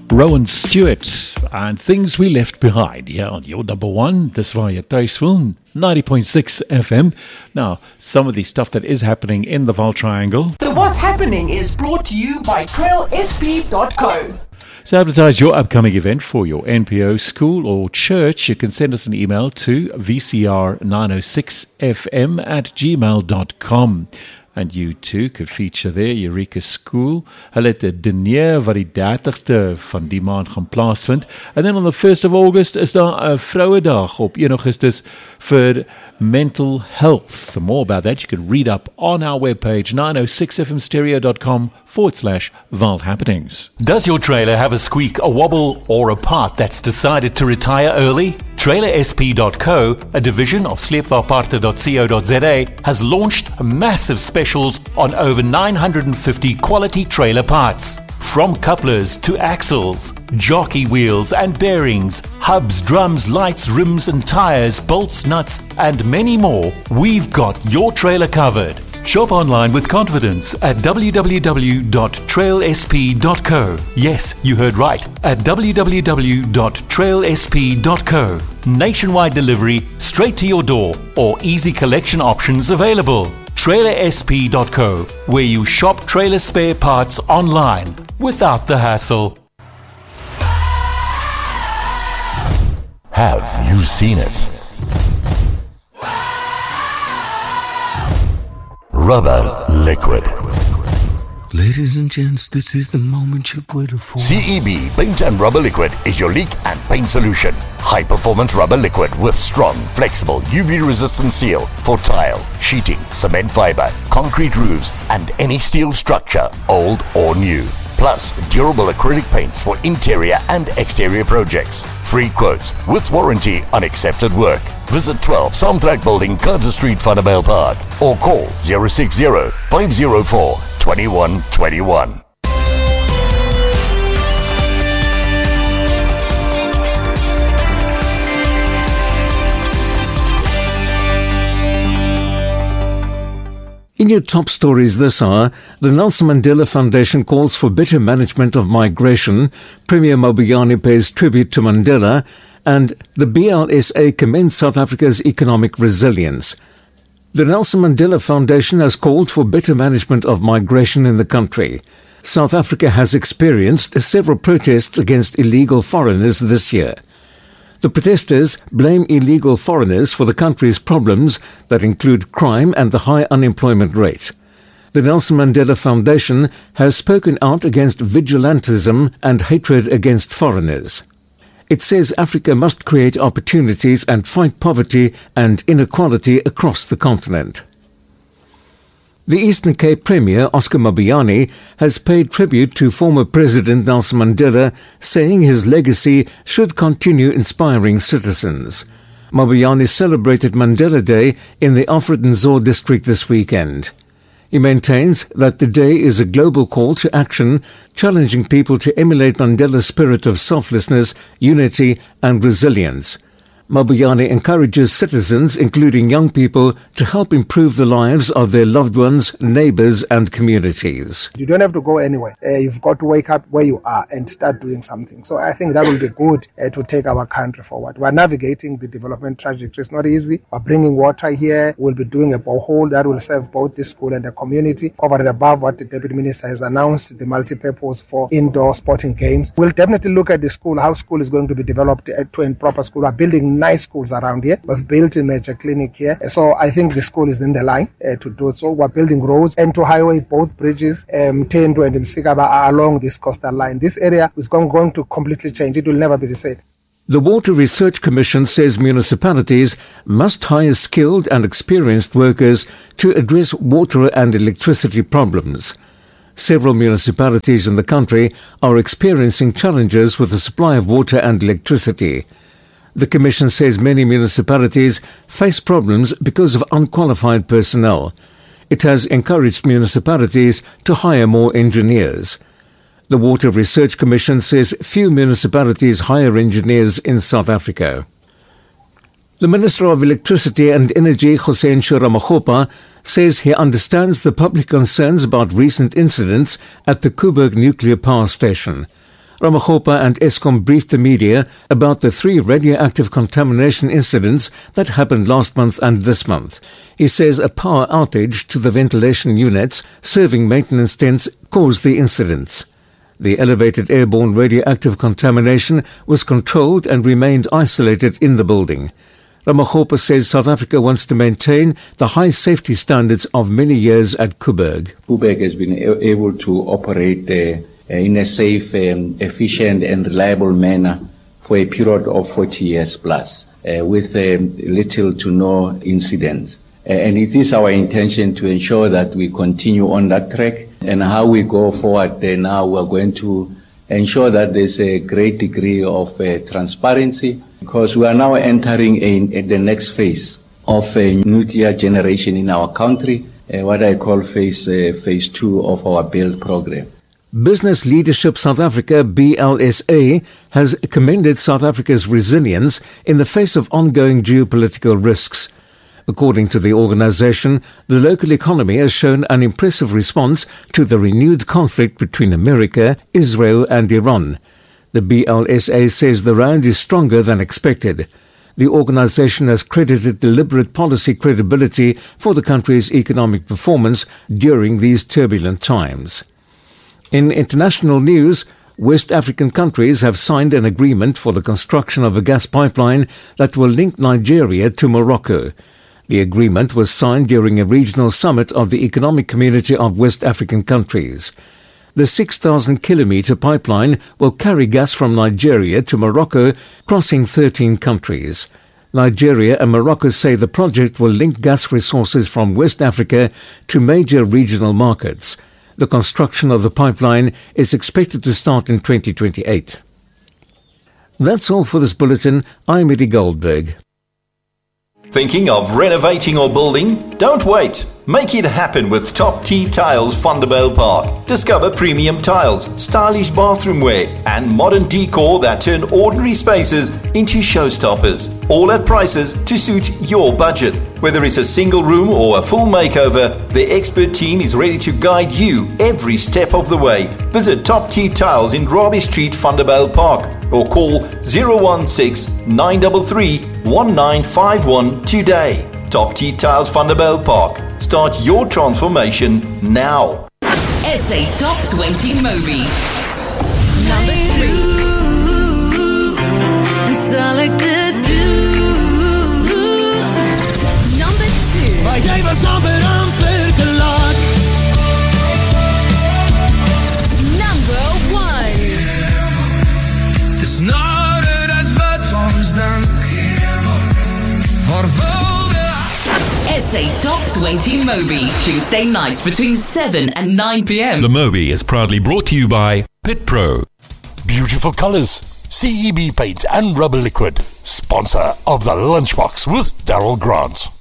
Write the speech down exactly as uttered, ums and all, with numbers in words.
Rowan Stewart and Things We Left Behind. Yeah, on your number one, this waar jy thuis voel, ninety point six F M. Now, some of the stuff that is happening in the Vaal Triangle. The What's Happening is brought to you by trail s p dot co. So advertise your upcoming event for your N P O, school or church. You can send us an email to v c r nine oh six f m at gmail dot com. And you too could feature there, Eureka School. Hulle het 'n diner wat die dertigste van die maand gaan plaasvind. And then on the first of August is daar 'n Vrouedag op een Augustus vir mental health. For more about that, you can read up on our webpage, nine oh six f m stereo dot com forward slash Vaal Happenings. Does your trailer have a squeak, a wobble, or a part that's decided to retire early? trailer s p dot co, a division of sleepvaartparte dot co dot za, has launched massive specials on over nine hundred fifty quality trailer parts. From couplers to axles, jockey wheels and bearings, hubs, drums, lights, rims and tires, bolts, nuts and many more, we've got your trailer covered. Shop online with confidence at w w w dot trail s p dot co. Yes, you heard right, at w w w dot trail s p dot co. Nationwide delivery straight to your door or easy collection options available. trailer s p dot co, where you shop trailer spare parts online without the hassle. Have you seen it? Rubber liquid. Ladies and gents, this is the moment you've waited for. C E B Paint and Rubber Liquid is your leak and paint solution. High performance rubber liquid with strong, flexible, U V resistant seal for tile, sheeting, cement fiber, concrete roofs and any steel structure, old or new. Plus, durable acrylic paints for interior and exterior projects. Free quotes with warranty on accepted work. Visit twelve Samtrak Building, Carter Street, Vanderbijl Park or call zero six zero, five zero four, two one two one. In your top stories this hour, the Nelson Mandela Foundation calls for better management of migration, Premier Mabuyane pays tribute to Mandela, and the B L S A commends South Africa's economic resilience. The Nelson Mandela Foundation has called for better management of migration in the country. South Africa has experienced several protests against illegal foreigners this year. The protesters blame illegal foreigners for the country's problems that include crime and the high unemployment rate. The Nelson Mandela Foundation has spoken out against vigilantism and hatred against foreigners. It says Africa must create opportunities and fight poverty and inequality across the continent. The Eastern Cape Premier, Oscar Mabuyane, has paid tribute to former President Nelson Mandela, saying his legacy should continue inspiring citizens. Mabuyane celebrated Mandela Day in the Alfred Nzo district this weekend. He maintains that the day is a global call to action, challenging people to emulate Mandela's spirit of selflessness, unity and resilience. Mabuyane encourages citizens, including young people, to help improve the lives of their loved ones, neighbours and communities. You don't have to go anywhere. Uh, you've got to wake up where you are and start doing something. So I think that will be good uh, to take our country forward. We're navigating the development trajectory. It's not easy. We're bringing water here. We'll be doing a borehole that will serve both the school and the community. Over and above what the Deputy Minister has announced, the multi-purpose for indoor sporting games. We'll definitely look at the school, how school is going to be developed uh, to a proper school. We're building nice schools around here. We've built a major clinic here. So I think the school is in the line uh, to do so. We're building roads and to highway, both bridges, um, Tendo and Msikaba are along this coastal line. This area is going, going to completely change. It will never be the same. The Water Research Commission says municipalities must hire skilled and experienced workers to address water and electricity problems. Several municipalities in the country are experiencing challenges with the supply of water and electricity. The Commission says many municipalities face problems because of unqualified personnel. It has encouraged municipalities to hire more engineers. The Water Research Commission says few municipalities hire engineers in South Africa. The Minister of Electricity and Energy, Josensho Ramokgopa, says he understands the public concerns about recent incidents at the Koeberg nuclear power station. Ramokgopa and Eskom briefed the media about the three radioactive contamination incidents that happened last month and this month. He says a power outage to the ventilation units serving maintenance tents caused the incidents. The elevated airborne radioactive contamination was controlled and remained isolated in the building. Ramokgopa says South Africa wants to maintain the high safety standards of many years at Koeberg. Koeberg has been able to operate uh, in a safe, um, efficient and reliable manner for a period of forty years plus, uh, with um, little to no incidents. Uh, and it is our intention to ensure that we continue on that track. And how we go forward uh, now, we're going to ensure that there's a great degree of uh, transparency, because we are now entering a, a, the next phase of a nuclear generation in our country, uh, what I call phase, uh, phase two of our build program. Business Leadership South Africa, B L S A, has commended South Africa's resilience in the face of ongoing geopolitical risks. According to the organization, the local economy has shown an impressive response to the renewed conflict between America, Israel and Iran. The B L S A says the rand is stronger than expected. The organization has credited deliberate policy credibility for the country's economic performance during these turbulent times. In international news, West African countries have signed an agreement for the construction of a gas pipeline that will link Nigeria to Morocco. The agreement was signed during a regional summit of the Economic Community of West African Countries. The six thousand kilometre pipeline will carry gas from Nigeria to Morocco, crossing thirteen countries. Nigeria and Morocco say the project will link gas resources from West Africa to major regional markets. The construction of the pipeline is expected to start in twenty twenty-eight. That's all for this bulletin. I'm Eddie Goldberg. Thinking of renovating or building? Don't wait. Make it happen with Top T Tiles Vanderbijl Park. Discover premium tiles, stylish bathroom wear and modern decor that turn ordinary spaces into showstoppers. All at prices to suit your budget. Whether it's a single room or a full makeover, the expert team is ready to guide you every step of the way. Visit Top T Tiles in Robbie Street, Vanderbijl Park, or call zero one six, nine three three, one nine five one today. Top T Tiles Vanderbijl Park. Start your transformation now. S A Top twenty Mobi. Number three. Number two. Maar jij was amper amper gelaat. Number one. Het is nader als wat ons dank. Voor S A Top twenty Mobi. Tuesday nights between seven and nine p.m. The Mobi is proudly brought to you by Pit Pro. Beautiful colours. C E B Paint and Rubber Liquid. Sponsor of the Lunchbox with Daryl Grant.